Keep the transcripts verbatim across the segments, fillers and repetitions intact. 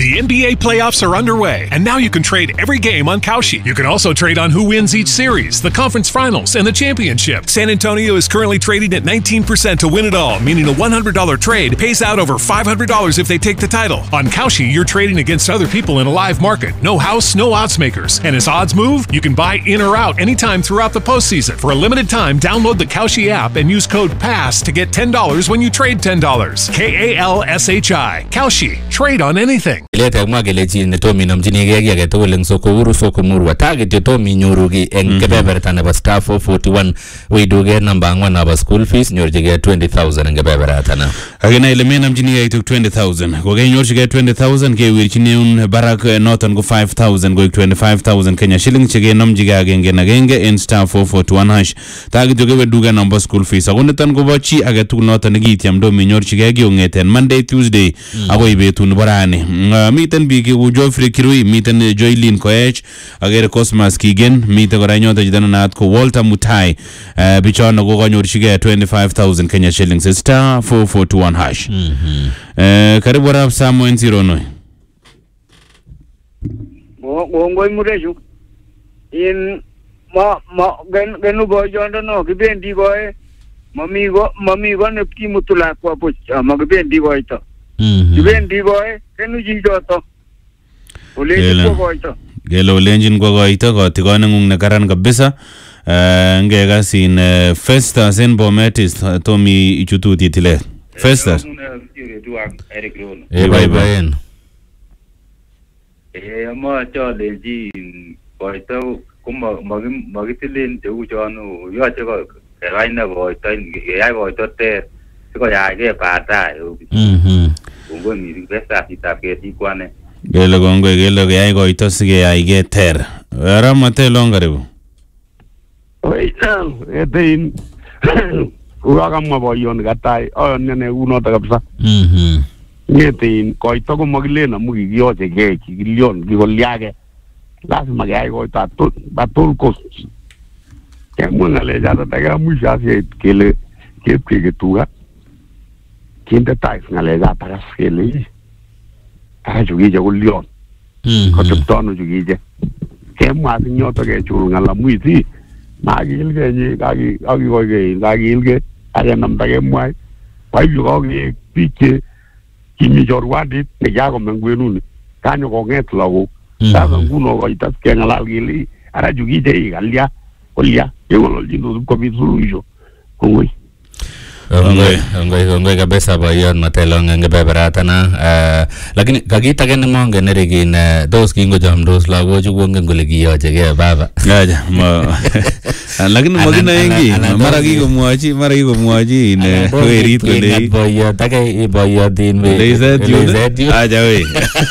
The N B A playoffs are underway, and now you can trade every game on Kalshi. You can also trade on who wins each series, the conference finals, and the championship. San Antonio is currently trading at nineteen percent to win it all, meaning a one hundred dollars trade pays out over five hundred dollars if they take the title. On Kalshi, you're trading against other people in a live market. No house, no odds makers. And as odds move, you can buy in or out anytime throughout the postseason. For a limited time, download the Kalshi app and use code PASS to get ten dollars when you trade ten dollars. K A L S H I. Kalshi. Trade on anything. Leta mwagele chini Tommy namjinige ya geto leng soko uru soko murwa target yo Tommy nyorugi engebeberta na ba star four forty-one we doge namba ngwa na ba school fees nyorjige twenty thousand engebeberta na agena ile mena mjinige ituk twenty thousand goge nyorjige twenty thousand ke wirchini un barak norton go five thousand go twenty-five thousand Kenya shilling chige namjige agenge na genge in star four forty-one hash target yo ge doge namba school fees agonde tan go bachi agetu norton gitiam do minyorjige ge ungeten Monday Tuesday ago ibetun barane miten bigi u Joffrey Kirui miten Joylin Koech agere Cosmas Kigen miten kora nyota jidana naat ko Walter Mutai bichana go ganyorshige twenty-five thousand Kenya shillings star four forty-one hash karibu rap Samuel zero no go ngoi mureju in ma ma gen genu boy jonda no kibendi boy mami go mami go ne ki mutula kwa po ma kibendi boy to kibendi boy kenu jijoto ole ko boy to gelo lenjin go go ito ko tikone ngung ne karan kabisa ngega sin Festus en Bometis Tommy ichututi tile Festus e bye bye e ama cho lenjin boy to kuma magi magi tilen te u chonu yo che ko rai na boy to ai boy to te ko ya ge pa ta mhm ngo mi Festus itape ti kwane gelo gongo gelo ge ai go ito sige ai ge ter ara mate longarebu oi tan etin uraga maboyon gatai o nene uno ta kapsa mhm ngetin ko ito ko magilena mugi gyo che ge gilion gi goliage lazima ge ai go ta to batul ko ke muna le ja ta ga mu ja se kele ke ke tuga kinda tai ngale ja ta skele a jugi je golion ko to tono jugi je ke mu a nyoto ge churu ngala mu iti magil ge ni gagi agi go ge gagil ge aga nam ta ge muai pai ju go ge pike kimi jorwadi ne ja go mengwenu ni kanyo go get lawo ta nguno go ita ke ngala gili ara jugi je galia olia e go lindo ko bizulujo kongoi Ongoi, ongoi, ongoi kabisa bayon matelong ngebeberata na lakini kagita gani monge nerigin dos kingo jam dos lago chugonge nguligi yoje ge baba gaja ma lakini magina yengi mara gigo muachi mara gigo muachi ne werit ko le boyo take boyo din we lezet yu aja we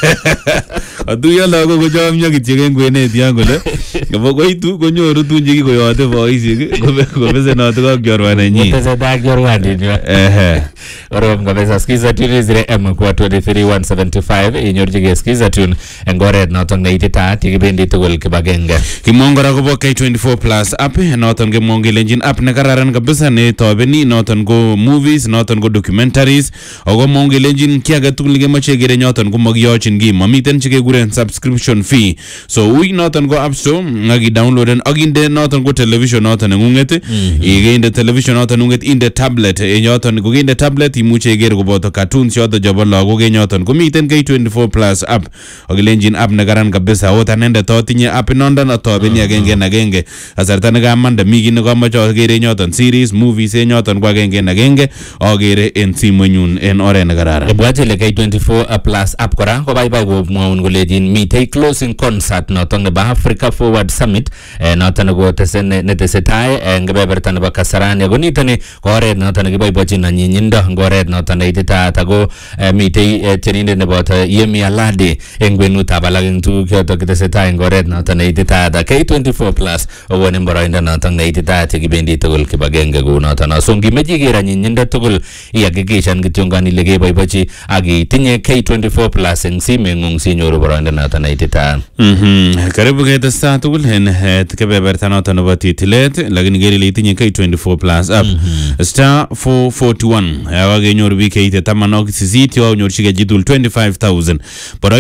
adu ya lago go jam nya gichige ngwene diango le go go itu go nyoru tunji go yote boisi go go bese na to go gyorwane nyi bese da gyorwane ehe orom kabisa skiza tune zile M kwa twenty-three one seventy-five inyorjige skiza tune engore noton neitita tikibendi tugul kibagenge kimongora ko K twenty-four plus app noton ge mongi lenjin app ne kararan kabisa ne tobeni noton go movies noton go documentaries ogo mongi lenjin kiaga tugul ge mache gere noton go mogiyochin gi mamiten chike guren subscription fee so we noton go app store ngagi download and aginde noton go television noton ngungete ige inde television noton ngungete inde tablet e nyoton go inde tablet imuche ger go boto cartoons yoto jobo lago ge nyoton ko miten K twenty-four plus app ogilenjin app ne garan kabisa ota nende to tinye app nondan atobeni agenge na genge asarta ne gamanda migi ne gomacho gere nyoton series movies e nyoton kwa agenge na genge ogere en simonyun en ore ne garara bwatile K twenty-four plus app kora ko bye bye go mwaun golejin mitei closing concert noton ne ba Africa Forward Summit noton go tesen ne tesetai ngebeberta ne ba Kasarani go nitani ko ore noton ne boybochin na nyinyindo ngoret noton ne itita tago mitei cherinde ne bota Yemi Alade engwenu tabalagin tu kyoto kitesetai ngoret noton ne itita da K twenty-four plus owone mboroindo noton ne itita tikibendi tugul kibagenge go noton so ngimeji gera nyinyindo tugul iyakikishan kityongani lege boybochi agi tinye K twenty-four plus eng simengung sinyoru boroindo noton ne itita mhm karibu ke sta tugul en tikebeberta noton ne boti tilet lakini geri le tinye K twenty-four plus app star four forty-one yawa genyor B K te tamanok sisiti wa nyorshige jidul twenty-five thousand.